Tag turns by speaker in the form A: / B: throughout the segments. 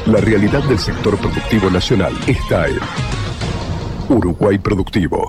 A: La realidad del sector productivo nacional está en Uruguay Productivo.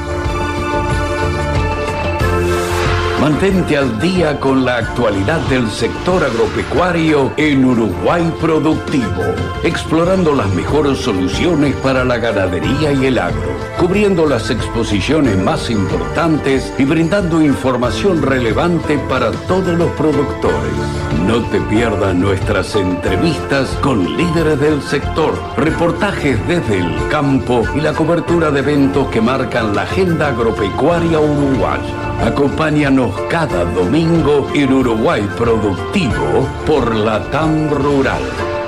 B: Mantente al día con la actualidad del sector agropecuario en Uruguay Productivo, explorando las mejores soluciones para la ganadería y el agro, cubriendo las exposiciones más importantes y brindando información relevante para todos los productores. No te pierdas nuestras entrevistas con líderes del sector, reportajes desde el campo y la cobertura de eventos que marcan la agenda agropecuaria uruguaya. Acompáñanos cada domingo en Uruguay Productivo por Latam Rural.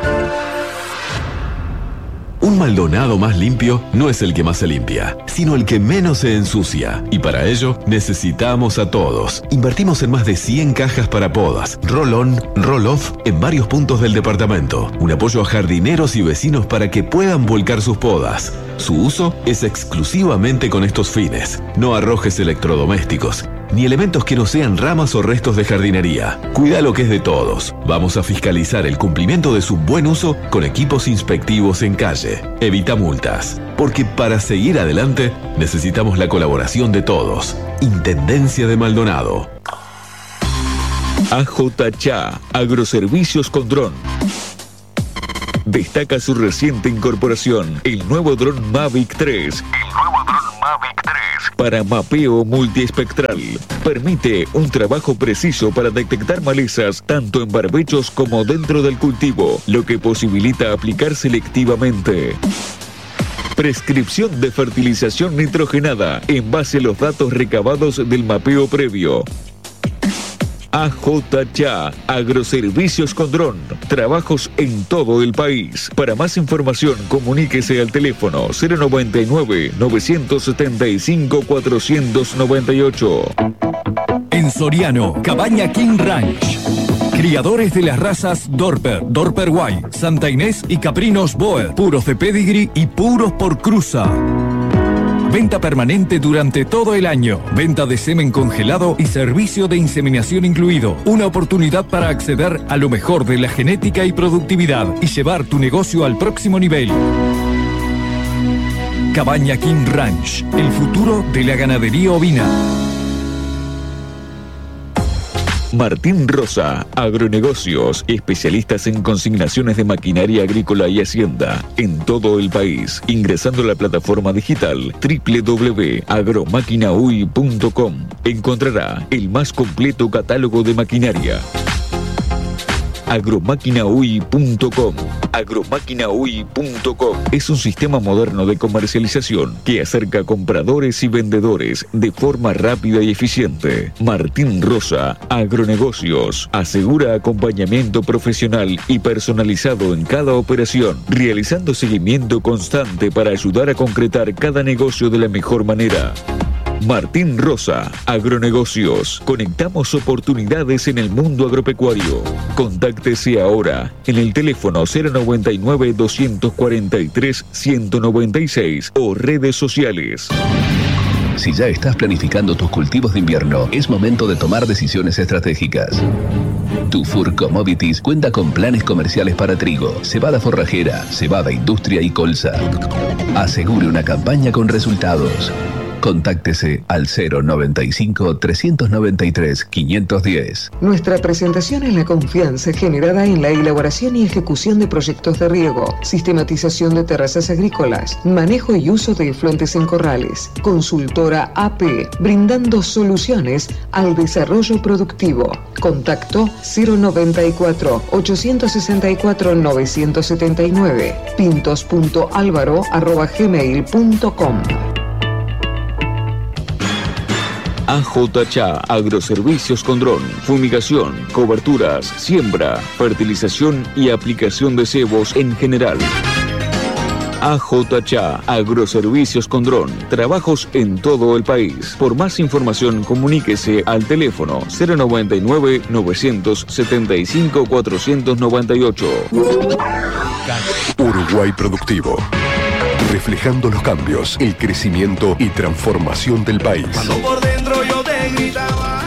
C: Un Maldonado más limpio no es el que más se limpia, sino el que menos se ensucia. Y para ello necesitamos a todos. Invertimos en más de 100 cajas para podas, roll-on, roll-off en varios puntos del departamento. Un apoyo a jardineros y vecinos para que puedan volcar sus podas. Su uso es exclusivamente con estos fines. No arrojes electrodomésticos, ni elementos que no sean ramas o restos de jardinería. Cuida lo que es de todos. Vamos a fiscalizar el cumplimiento de su buen uso con equipos inspectivos en calle. Evita multas, porque para seguir adelante necesitamos la colaboración de todos. Intendencia de Maldonado.
D: AJ Cha, Agroservicios con Dron. Destaca su reciente incorporación, el nuevo dron Mavic 3. Para mapeo multiespectral. Permite un trabajo preciso para detectar malezas tanto en barbechos como dentro del cultivo, lo que posibilita aplicar selectivamente. Prescripción de fertilización nitrogenada en base a los datos recabados del mapeo previo. AJ Cha, Agroservicios con Dron. Trabajos en todo el país. Para más información, comuníquese al teléfono 099-975-498.
E: En Soriano, Cabaña King Ranch. Criadores de las razas Dorper, Dorper White, Santa Inés y Caprinos Boer. Puros de pedigree y puros por cruza. Venta permanente durante todo el año. Venta de semen congelado y servicio de inseminación incluido. Una oportunidad para acceder a lo mejor de la genética y productividad y llevar tu negocio al próximo nivel. Cabaña King Ranch, el futuro de la ganadería ovina.
D: Martín Rosa, Agronegocios, especialistas en consignaciones de maquinaria agrícola y hacienda en todo el país, ingresando a la plataforma digital www.agromaquinauy.com. Encontrará el más completo catálogo de maquinaria. agromaquinauy.com. agromaquinauy.com es un sistema moderno de comercialización que acerca compradores y vendedores de forma rápida y eficiente. Martín Rosa, Agronegocios, asegura acompañamiento profesional y personalizado en cada operación, realizando seguimiento constante para ayudar a concretar cada negocio de la mejor manera. Martín Rosa, Agronegocios. Conectamos oportunidades en el mundo agropecuario. Contáctese ahora en el teléfono 099-243-196 o redes sociales.
F: Si ya estás planificando tus cultivos de invierno, es momento de tomar decisiones estratégicas. Tufur Commodities cuenta con planes comerciales para trigo, cebada forrajera, cebada industria y colza. Asegure una campaña con resultados. Contáctese al 095-393-510.
G: Nuestra presentación es la confianza generada en la elaboración y ejecución de proyectos de riego, sistematización de terrazas agrícolas, manejo y uso de efluentes en corrales. Consultora AP, brindando soluciones al desarrollo productivo. Contacto 094-864-979, pintos.alvaro@gmail.com.
D: AJ Cha, Agroservicios con Dron, fumigación, coberturas, siembra, fertilización y aplicación de cebos en general. AJ Cha, Agroservicios con Dron, trabajos en todo el país. Por más información, comuníquese al teléfono 099-975-498.
A: Uruguay Productivo. Reflejando los cambios, el crecimiento y transformación del país.
H: Por dentro yo te gritaba.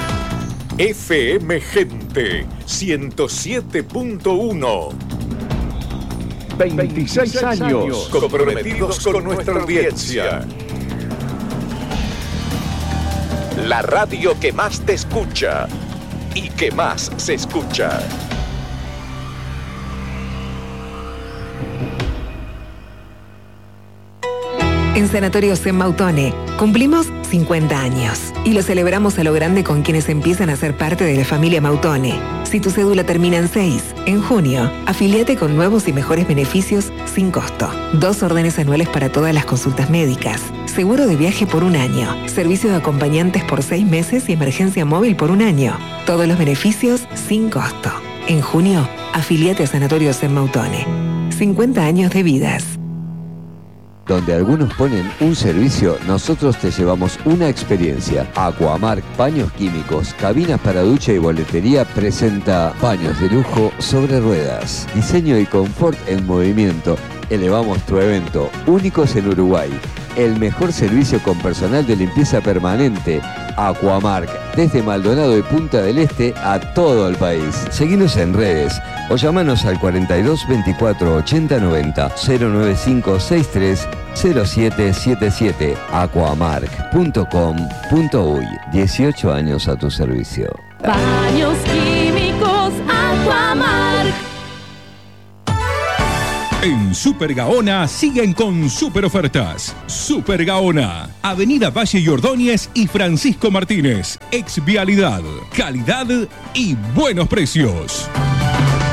I: FM Gente 107.1.
A: 26 años comprometidos con nuestra audiencia. La radio que más te escucha y que más se escucha.
G: En Sanatorio Zen Mautone cumplimos 50 años y lo celebramos a lo grande con quienes empiezan a ser parte de la familia Mautone. Si tu cédula termina en 6, en junio, afíliate con nuevos y mejores beneficios sin costo. 2 órdenes anuales para todas las consultas médicas, seguro de viaje por 1 año, servicio de acompañantes por 6 meses y emergencia móvil por 1 año. Todos los beneficios sin costo. En junio, afíliate a Sanatorio Zen Mautone. 50 años de vidas.
I: Donde algunos ponen un servicio, nosotros te llevamos una experiencia. Aquamark Paños Químicos, cabinas para ducha y boletería presenta paños de lujo sobre ruedas. Diseño y confort en movimiento. Elevamos tu evento, únicos en Uruguay. El mejor servicio con personal de limpieza permanente. Aquamark, desde Maldonado y Punta del Este a todo el país. Seguinos en redes o llamanos al 42 24 80 90 095 63 0777 aquamark.com.uy. 18 años a tu servicio.
J: Baños Químicos Aquamark.
E: En Super Gaona siguen con super ofertas. Super Gaona, Avenida Valle y Ordóñez y Francisco Martínez. Ex Vialidad, calidad y buenos precios.